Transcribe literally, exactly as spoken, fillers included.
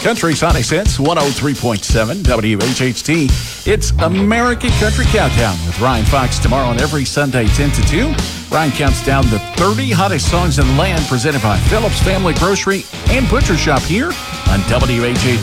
Country's hottest hits, one oh three point seven W H H T. It's American Country Countdown with Ryan Fox tomorrow on every Sunday, ten to two. Ryan counts down the thirty hottest songs in the land, presented by Phillips Family Grocery and Butcher Shop here on W H H